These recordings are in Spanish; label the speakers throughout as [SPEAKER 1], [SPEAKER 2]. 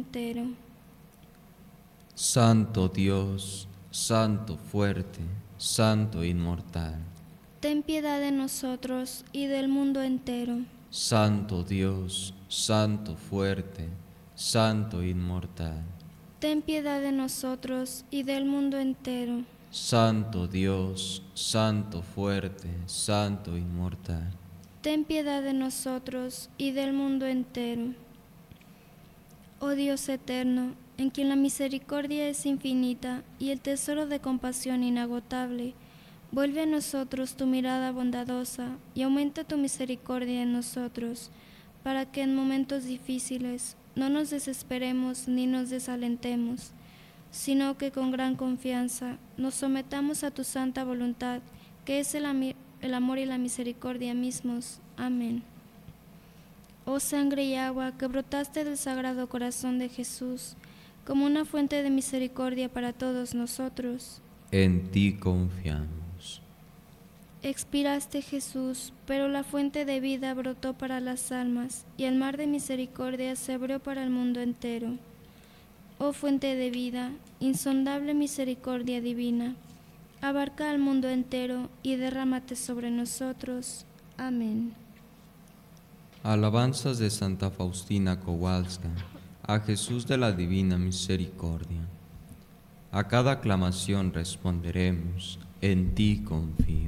[SPEAKER 1] entero.
[SPEAKER 2] Santo Dios, Santo fuerte, Santo inmortal.
[SPEAKER 1] Ten piedad de nosotros y del mundo entero.
[SPEAKER 2] Santo Dios, Santo fuerte, Santo inmortal.
[SPEAKER 1] Ten piedad de nosotros y del mundo entero.
[SPEAKER 2] Santo Dios, Santo fuerte, Santo inmortal.
[SPEAKER 1] Ten piedad de nosotros y del mundo entero. Oh Dios eterno, en quien la misericordia es infinita y el tesoro de compasión inagotable, vuelve a nosotros tu mirada bondadosa y aumenta tu misericordia en nosotros, para que en momentos difíciles no nos desesperemos ni nos desalentemos, sino que con gran confianza nos sometamos a tu santa voluntad, que es el amor y la misericordia mismos. Amén. Oh sangre y agua que brotaste del Sagrado Corazón de Jesús, como una fuente de misericordia para todos nosotros.
[SPEAKER 2] En ti confiamos.
[SPEAKER 1] Expiraste, Jesús, pero la fuente de vida brotó para las almas, y el mar de misericordia se abrió para el mundo entero. Oh fuente de vida, insondable misericordia divina, abarca al mundo entero y derrámate sobre nosotros. Amén.
[SPEAKER 2] Alabanzas de Santa Faustina Kowalska, a Jesús de la Divina Misericordia. A cada aclamación responderemos, en ti confío.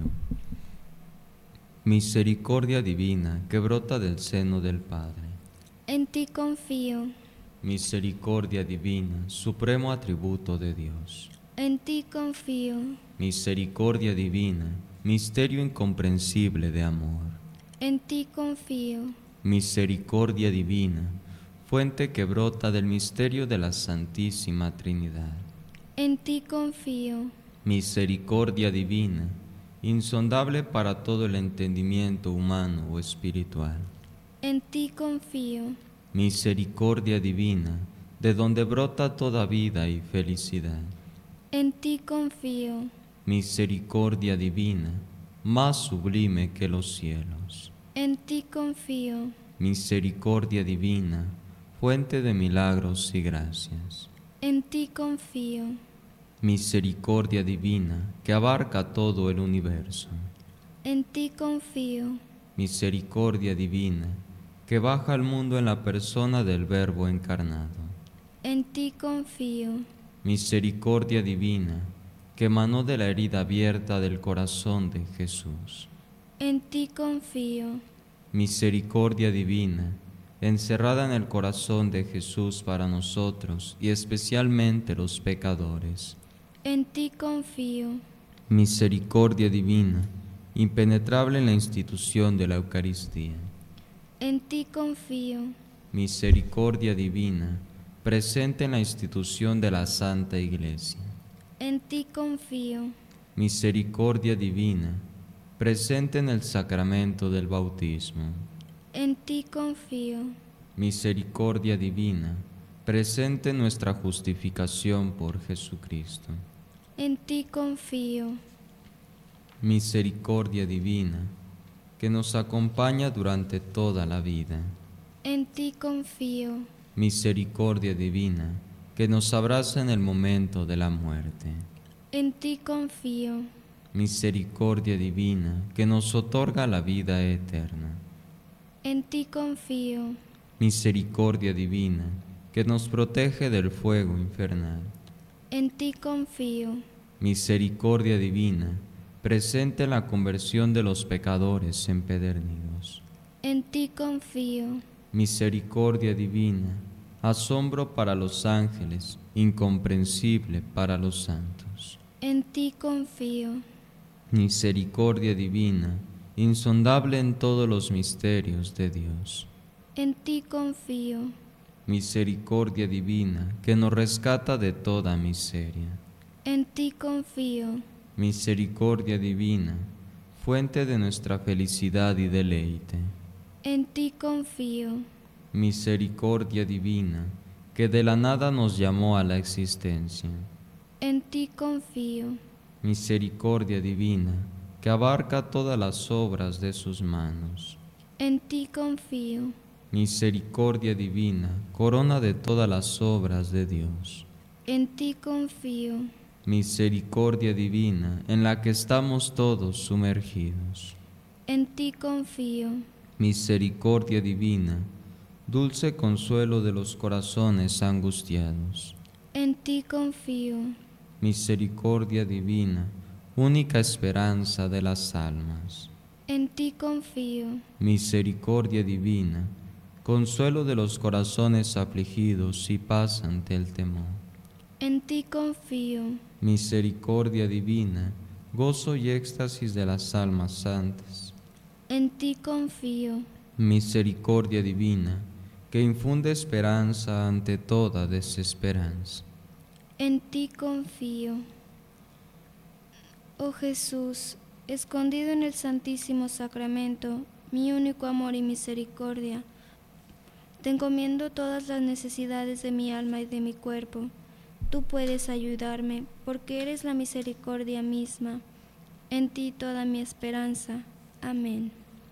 [SPEAKER 2] Misericordia divina que brota del seno del Padre.
[SPEAKER 1] En ti confío.
[SPEAKER 2] Misericordia divina, supremo atributo de Dios.
[SPEAKER 1] En ti confío.
[SPEAKER 2] Misericordia divina, misterio incomprensible de amor.
[SPEAKER 1] En ti confío.
[SPEAKER 2] Misericordia divina, fuente que brota del misterio de la Santísima Trinidad.
[SPEAKER 1] En ti confío.
[SPEAKER 2] Misericordia divina, insondable para todo el entendimiento humano o espiritual.
[SPEAKER 1] En ti confío.
[SPEAKER 2] Misericordia divina, de donde brota toda vida y felicidad.
[SPEAKER 1] En ti confío.
[SPEAKER 2] Misericordia divina, más sublime que los cielos.
[SPEAKER 1] En ti confío.
[SPEAKER 2] Misericordia divina, fuente de milagros y gracias.
[SPEAKER 1] En ti confío.
[SPEAKER 2] Misericordia divina, que abarca todo el universo.
[SPEAKER 1] En ti confío.
[SPEAKER 2] Misericordia divina, que baja al mundo en la persona del Verbo encarnado.
[SPEAKER 1] En ti confío.
[SPEAKER 2] Misericordia divina, que emanó de la herida abierta del corazón de Jesús.
[SPEAKER 1] En ti confío.
[SPEAKER 2] Misericordia divina, encerrada en el corazón de Jesús para nosotros y especialmente los pecadores.
[SPEAKER 1] En ti confío.
[SPEAKER 2] Misericordia divina, impenetrable en la institución de la Eucaristía.
[SPEAKER 1] En ti confío.
[SPEAKER 2] Misericordia divina, presente en la institución de la Santa Iglesia.
[SPEAKER 1] En ti confío.
[SPEAKER 2] Misericordia divina, presente en el sacramento del bautismo.
[SPEAKER 1] En ti confío.
[SPEAKER 2] Misericordia divina, presente en nuestra justificación por Jesucristo.
[SPEAKER 1] En ti confío.
[SPEAKER 2] Misericordia divina, que nos acompaña durante toda la vida.
[SPEAKER 1] En ti confío.
[SPEAKER 2] Misericordia divina, que nos abraza en el momento de la muerte.
[SPEAKER 1] En ti confío.
[SPEAKER 2] Misericordia divina, que nos otorga la vida eterna.
[SPEAKER 1] En ti confío.
[SPEAKER 2] Misericordia divina, que nos protege del fuego infernal.
[SPEAKER 1] En ti confío.
[SPEAKER 2] Misericordia divina, presente en la conversión de los pecadores empedernidos.
[SPEAKER 1] En ti confío.
[SPEAKER 2] Misericordia divina, asombro para los ángeles, incomprensible para los santos.
[SPEAKER 1] En ti confío.
[SPEAKER 2] Misericordia divina, insondable en todos los misterios de Dios.
[SPEAKER 1] En ti confío.
[SPEAKER 2] Misericordia divina, que nos rescata de toda miseria.
[SPEAKER 1] En ti confío.
[SPEAKER 2] Misericordia divina, fuente de nuestra felicidad y deleite.
[SPEAKER 1] En ti confío.
[SPEAKER 2] Misericordia divina, que de la nada nos llamó a la existencia.
[SPEAKER 1] En ti confío.
[SPEAKER 2] Misericordia divina, que abarca todas las obras de sus manos.
[SPEAKER 1] En ti confío.
[SPEAKER 2] Misericordia divina, corona de todas las obras de Dios.
[SPEAKER 1] En ti confío.
[SPEAKER 2] Misericordia divina, en la que estamos todos sumergidos.
[SPEAKER 1] En ti confío.
[SPEAKER 2] Misericordia divina, dulce consuelo de los corazones angustiados.
[SPEAKER 1] En ti confío.
[SPEAKER 2] Misericordia divina, única esperanza de las almas.
[SPEAKER 1] En ti confío.
[SPEAKER 2] Misericordia divina, consuelo de los corazones afligidos y paz ante el temor.
[SPEAKER 1] En ti confío.
[SPEAKER 2] Misericordia divina, gozo y éxtasis de las almas santas.
[SPEAKER 1] En ti confío.
[SPEAKER 2] Misericordia divina, que infunde esperanza ante toda desesperanza.
[SPEAKER 1] En ti confío. Oh Jesús, escondido en el Santísimo Sacramento, mi único amor y misericordia, te encomiendo todas las necesidades de mi alma y de mi cuerpo. Tú puedes ayudarme, porque eres la misericordia misma. En ti toda mi esperanza. Amén.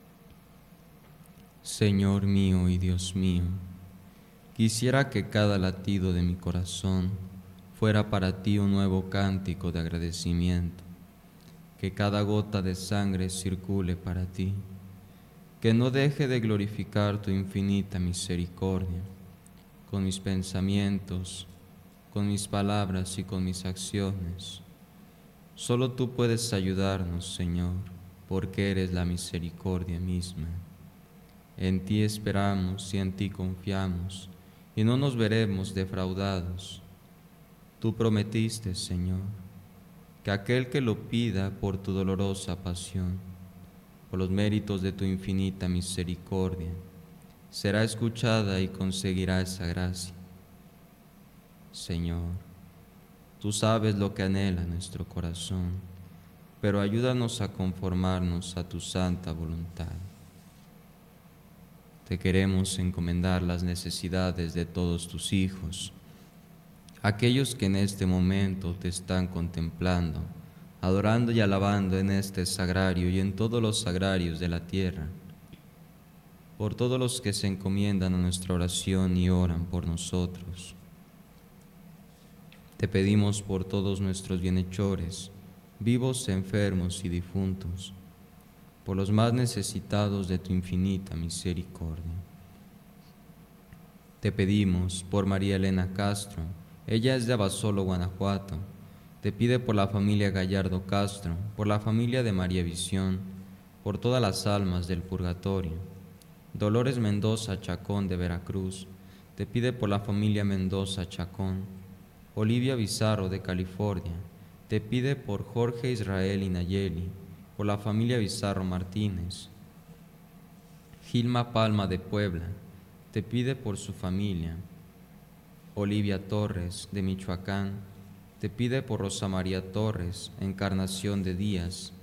[SPEAKER 2] Señor mío y Dios mío, quisiera que cada latido de mi corazón fuera para ti un nuevo cántico de agradecimiento, que cada gota de sangre circule para ti, que no deje de glorificar tu infinita misericordia, con mis pensamientos, con mis palabras y con mis acciones. Solo tú puedes ayudarnos, Señor, porque eres la misericordia misma. En ti esperamos y en ti confiamos, y no nos veremos defraudados. Tú prometiste, Señor, que aquel que lo pida por tu dolorosa pasión, por los méritos de tu infinita misericordia, será escuchada y conseguirá esa gracia. Señor, tú sabes lo que anhela nuestro corazón, pero ayúdanos a conformarnos a tu santa voluntad. Te queremos encomendar las necesidades de todos tus hijos, aquellos que en este momento te están contemplando, adorando y alabando en este sagrario y en todos los sagrarios de la tierra, por todos los que se encomiendan a nuestra oración y oran por nosotros. Te pedimos por todos nuestros bienhechores, vivos, enfermos y difuntos, por los más necesitados de tu infinita misericordia. Te pedimos por María Elena Castro, ella es de Abasolo, Guanajuato. Te pide por la familia Gallardo Castro, por la familia de María Visión, por todas las almas del purgatorio. Dolores Mendoza Chacón de Veracruz, te pide por la familia Mendoza Chacón. Olivia Bizarro de California, te pide por Jorge Israel y Nayeli, por la familia Bizarro Martínez. Gilma Palma de Puebla, te pide por su familia. Olivia Torres de Michoacán, te pide por Rosa María Torres, Encarnación de Díaz.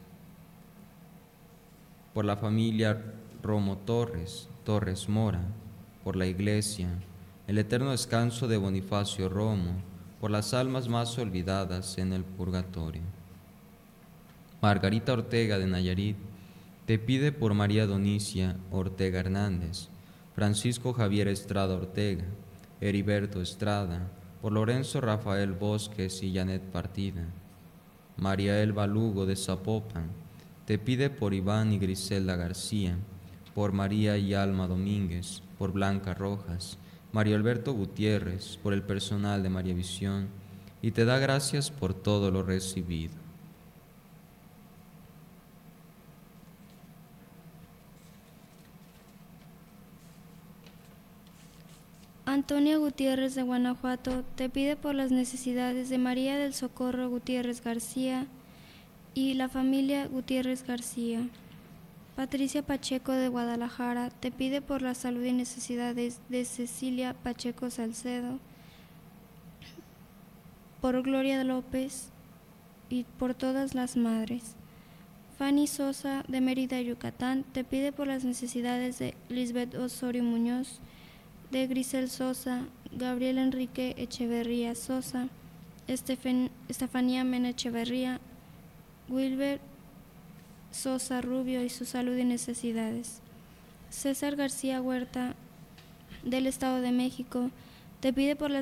[SPEAKER 2] Por la familia Romo Torres, Torres Mora, por la Iglesia, el eterno descanso de Bonifacio Romo, por las almas más olvidadas en el purgatorio. Margarita Ortega de Nayarit, te pide por María Donicia Ortega Hernández, Francisco Javier Estrada Ortega, Heriberto Estrada, por Lorenzo Rafael Bosques y Janet Partida. María Elba Lugo de Zapopan, te pide por Iván y Griselda García, por María y Alma Domínguez, por Blanca Rojas, Mario Alberto Gutiérrez, por el personal de María Visión, y te da gracias por todo lo recibido.
[SPEAKER 1] Antonia Gutiérrez de Guanajuato te pide por las necesidades de María del Socorro Gutiérrez García y la familia Gutiérrez García. Patricia Pacheco de Guadalajara te pide por la salud y necesidades de Cecilia Pacheco Salcedo, por Gloria López y por todas las madres. Fanny Sosa de Mérida, Yucatán, te pide por las necesidades de Lisbeth Osorio Muñoz, de Grisel Sosa, Gabriel Enrique Echeverría Sosa, Estefanía Mena Echeverría, Wilber Sosa Rubio y su salud y necesidades. César García Huerta del Estado de México, te pide por las